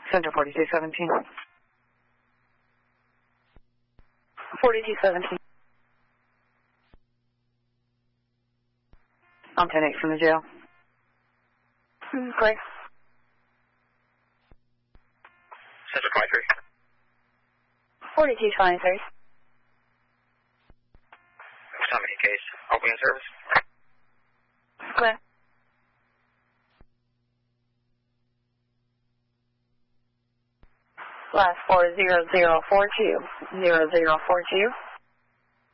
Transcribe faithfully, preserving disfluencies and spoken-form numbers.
Center forty-two seventeen. forty-two seventeen. I'm ten eight from the jail. Great. Center twenty-three. forty-two twenty-three. Summit case. Opening service. Clear. Last four zero zero four two. Zero zero four two.